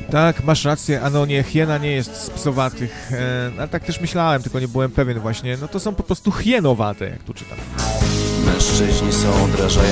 Tak, masz rację, Anonie, hiena nie jest z psowatych, ale tak też myślałem, tylko nie byłem pewien właśnie. No to są po prostu hienowate, jak tu czytam. Mężczyźni są odrażający.